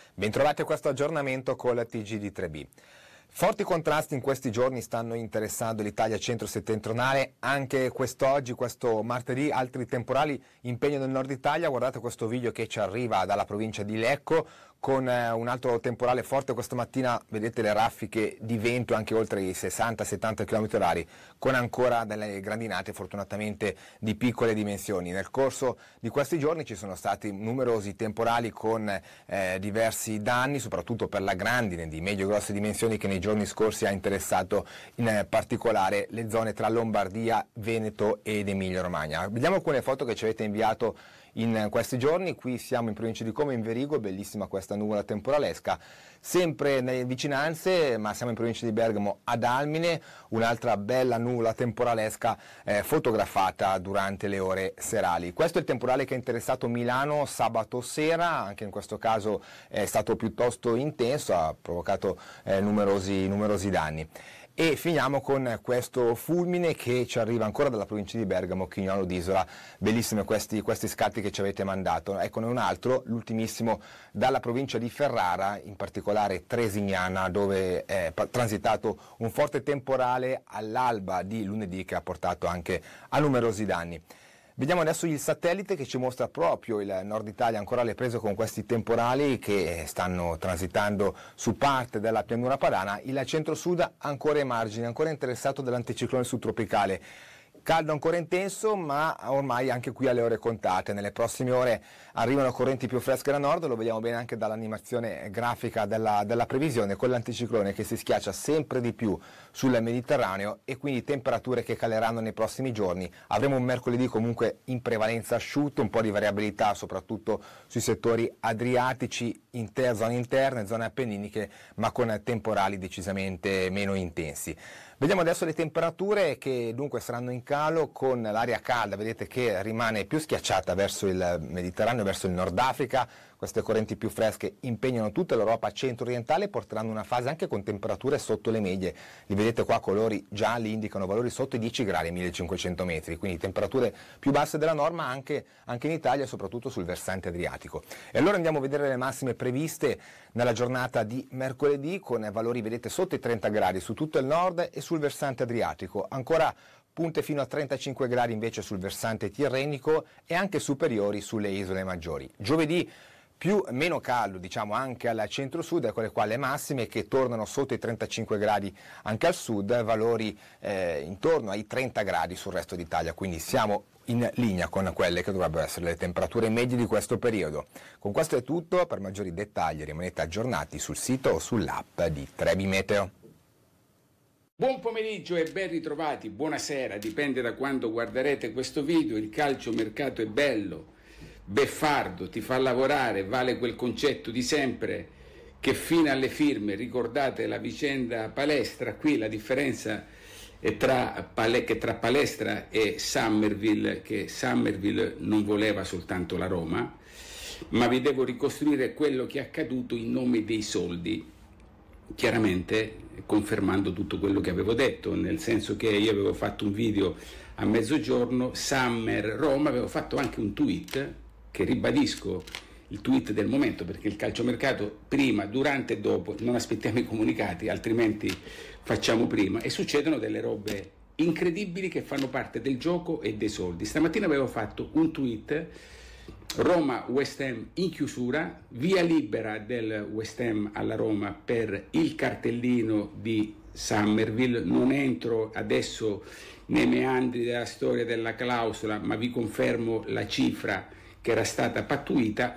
Bentrovati a questo aggiornamento con la TG di 3B. Forti contrasti in questi giorni stanno interessando l'Italia centro-settentrionale, anche quest'oggi, questo martedì, altri temporali impegnano il nord Italia. Guardate questo video che ci arriva dalla provincia di Lecco, con un altro temporale forte questa mattina, vedete le raffiche di vento anche oltre i 60-70 km/h, con ancora delle grandinate fortunatamente di piccole dimensioni. Nel corso di questi giorni ci sono stati numerosi temporali con diversi danni, soprattutto per la grandine di medio-grosse dimensioni che nei giorni scorsi ha interessato in particolare le zone tra Lombardia, Veneto ed Emilia-Romagna. Vediamo alcune foto che ci avete inviato in questi giorni. Qui siamo in provincia di Como, in Verigo, bellissima questa nuvola temporalesca, sempre nelle vicinanze, ma siamo in provincia di Bergamo ad Almine, un'altra bella nuvola temporalesca fotografata durante le ore serali. Questo è il temporale che ha interessato Milano sabato sera, anche in questo caso è stato piuttosto intenso, ha provocato numerosi danni. E finiamo con questo fulmine che ci arriva ancora dalla provincia di Bergamo, Chignolo d'Isola. Bellissimi questi scatti che ci avete mandato. Eccone un altro, l'ultimissimo dalla provincia di Ferrara, in particolare Tresignana, dove è transitato un forte temporale all'alba di lunedì che ha portato anche a numerosi danni. Vediamo adesso il satellite che ci mostra proprio il nord Italia ancora alle prese con questi temporali che stanno transitando su parte della pianura padana. Il centro-sud ancora ai margini, ancora interessato dall'anticiclone subtropicale. Caldo ancora intenso, ma ormai anche qui alle ore contate. Nelle prossime ore arrivano correnti più fresche da nord, lo vediamo bene anche dall'animazione grafica della previsione, con l'anticiclone che si schiaccia sempre di più sul Mediterraneo e quindi temperature che caleranno nei prossimi giorni. Avremo un mercoledì comunque in prevalenza asciutto, un po' di variabilità soprattutto sui settori adriatici, zone interne, zone appenniniche, ma con temporali decisamente meno intensi. Vediamo adesso le temperature che dunque saranno in calo, con l'aria calda, vedete che rimane più schiacciata verso il Mediterraneo, verso il Nord Africa. Queste correnti più fresche impegnano tutta l'Europa centro-orientale e porteranno una fase anche con temperature sotto le medie. Li vedete qua, colori gialli indicano valori sotto i 10 gradi a 1500 metri, quindi temperature più basse della norma anche in Italia, soprattutto sul versante adriatico. E allora andiamo a vedere le massime previste nella giornata di mercoledì, con valori, vedete, sotto i 30 gradi su tutto il nord e sul versante adriatico. Ancora punte fino a 35 gradi invece sul versante tirrenico e anche superiori sulle isole maggiori. Giovedì meno caldo, diciamo, anche al centro-sud, eccole qua le massime che tornano sotto i 35 gradi anche al sud, valori intorno ai 30 gradi sul resto d'Italia, quindi siamo in linea con quelle che dovrebbero essere le temperature medie di questo periodo. Con questo è tutto, per maggiori dettagli rimanete aggiornati sul sito o sull'app di 3B Meteo. Buon pomeriggio e ben ritrovati, buonasera, dipende da quando guarderete questo video. Il calciomercato è bello, beffardo, ti fa lavorare, vale quel concetto di sempre che fino alle firme, ricordate la vicenda Palestra, qui la differenza è tra Palestra e Summerville, che Summerville non voleva soltanto la Roma, ma vi devo ricostruire quello che è accaduto in nome dei soldi, chiaramente confermando tutto quello che avevo detto, nel senso che io avevo fatto un video a mezzogiorno, Summer Roma, avevo fatto anche un tweet che ribadisco, il tweet del momento, perché il calciomercato prima, durante e dopo, non aspettiamo i comunicati, altrimenti facciamo prima, e succedono delle robe incredibili che fanno parte del gioco e dei soldi. Stamattina avevo fatto un tweet, Roma-West Ham in chiusura, via libera del West Ham alla Roma per il cartellino di Summerville. Non entro adesso nei meandri della storia della clausola, ma vi confermo la cifra che era stata pattuita,